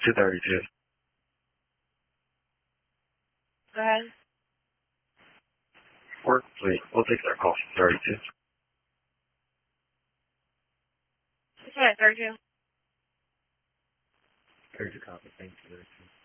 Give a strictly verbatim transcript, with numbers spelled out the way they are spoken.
two thirty-two. Go ahead. Work, please. We'll take that call from thirty-two. It's all right, thirty-two. thirty-two copy. Thank you, thirty-two.